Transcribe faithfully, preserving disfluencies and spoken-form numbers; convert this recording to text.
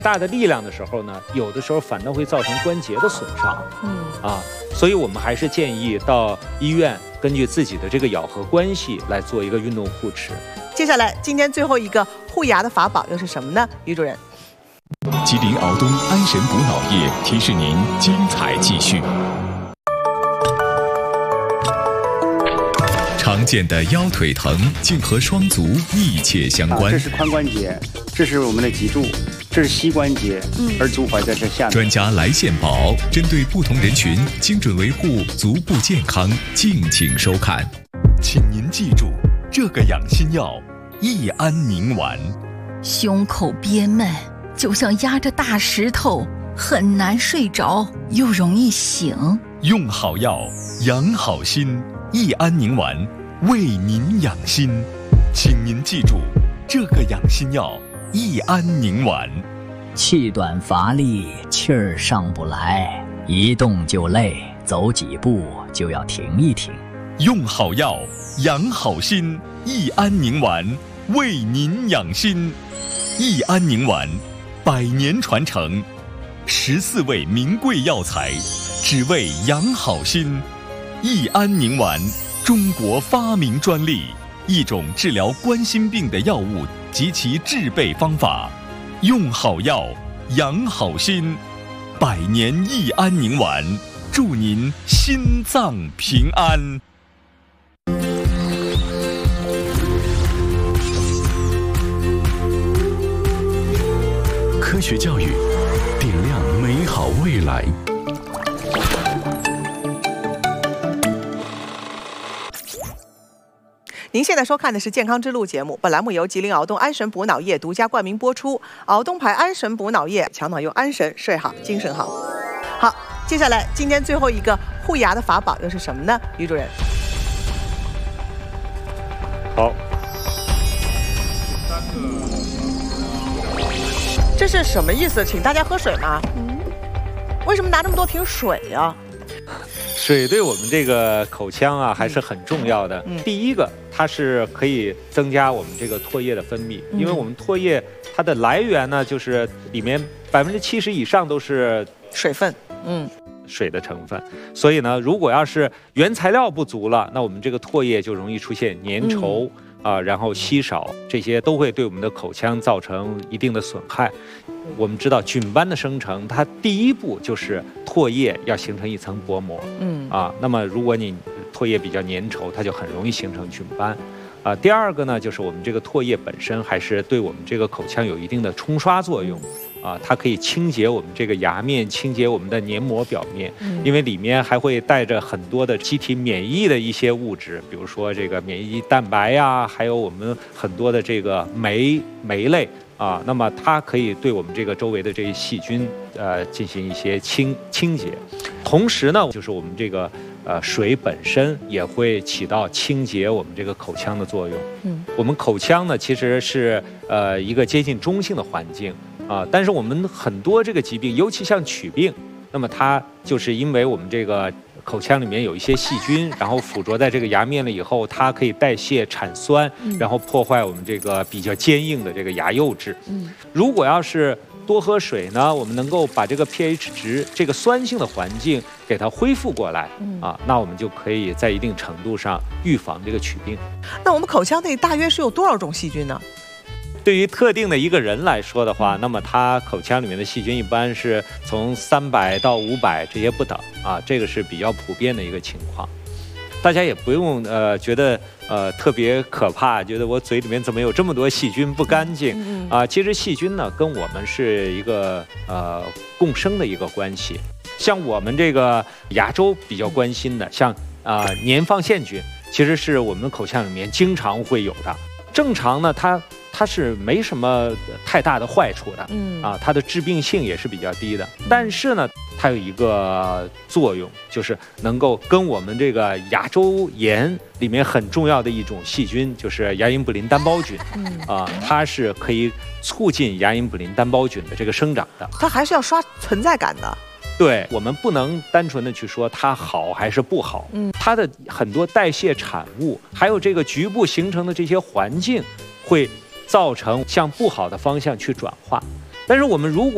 大的力量的时候呢，有的时候反倒会造成关节的损伤。嗯啊，所以我们还是建议到医院，根据自己的这个咬合关系来做一个运动护持。 接下来，今天最后一个护牙的法宝又是什么呢？于主任， 吉林敖东安神补脑液提示您精彩继续。常见的腰腿疼竟和双足密切相关。 啊、这是髋关节，这是我们的脊柱，这是膝关节，嗯，而足踝在这下面。 专家来献宝，针对不同人群，精准维护足部健康，敬请收看。请您记住，这个养心药益安宁丸。 胸口憋闷，就像压着大石头，很难睡着，又容易醒。 用好药，养好心。益安宁丸为您养心，请您记住，这个养心药益安宁丸。 气短乏力，气儿上不来，一动就累，走几步就要停一停。 用好药，养好心，益安宁丸为您养心。益安宁丸，百年传承，十四味名贵药材，只为养好心。益安宁丸，中国发明专利，一种治疗冠心病的药物及其制备方法。用好药，养好心，百年益安宁丸，祝您心脏平安。 科学教育，点亮美好未来。 您现在收看的是《健康之路》节目，本栏目由吉林敖东安神补脑液独家冠名播出。敖东牌安神补脑液，强脑用安神，睡好精神好。好，接下来今天最后一个护牙的法宝又是什么呢？于主任。 好， 这是什么意思？请大家喝水吗？嗯，为什么拿这么多瓶水呀？ 水对我们这个口腔啊还是很重要的。嗯、第一个，它是可以增加我们这个唾液的分泌，嗯、因为我们唾液它的来源呢，就是里面百分之七十以上都是水分，嗯， 水的成分。所以呢，如果要是原材料不足了，那我们这个唾液就容易出现粘稠。嗯啊，然后稀少，这些都会对我们的口腔造成一定的损害。我们知道菌斑的生成，它第一步就是唾液要形成一层薄膜。嗯啊，那么如果你唾液比较粘稠，它就很容易形成菌斑。啊，第二个呢，就是我们这个唾液本身还是对我们这个口腔有一定的冲刷作用。啊，它可以清洁我们这个牙面，清洁我们的黏膜表面，嗯、因为里面还会带着很多的机体免疫的一些物质，比如说这个免疫蛋白呀，还有我们很多的这个酶酶类啊，那么它可以对我们这个周围的这些细菌呃进行一些清清洁，同时呢，就是我们这个呃水本身也会起到清洁我们这个口腔的作用。嗯，我们口腔呢其实是呃一个接近中性的环境。啊，但是我们很多这个疾病，尤其像龋病，那么它就是因为我们这个口腔里面有一些细菌，然后附着在这个牙面了以后，它可以代谢产酸，然后破坏我们这个比较坚硬的这个牙釉质。嗯，如果要是多喝水呢，我们能够把这个 pH 值这个酸性的环境给它恢复过来，啊，那我们就可以在一定程度上预防这个龋病。 那我们口腔内大约是有多少种细菌呢？ 对于特定的一个人来说的话，那么他口腔里面的细菌一般是从三百到五百这些不等啊，这个是比较普遍的一个情况。大家也不用呃觉得呃特别可怕，觉得我嘴里面怎么有这么多细菌不干净啊？其实细菌呢跟我们是一个呃共生的一个关系。像我们这个牙周比较关心的，像啊、呃、粘放线菌，其实是我们口腔里面经常会有的。正常呢，它它是没什么太大的坏处的，嗯啊，它的致病性也是比较低的。但是呢，它有一个作用，就是能够跟我们这个牙周炎里面很重要的一种细菌，就是牙龈卟啉单胞菌，嗯啊，它是可以促进牙龈卟啉单胞菌的这个生长的。 它还是要刷存在感的。 对，我们不能单纯的去说它好还是不好，嗯，它的很多代谢产物，还有这个局部形成的这些环境，会造成向不好的方向去转化。但是我们如果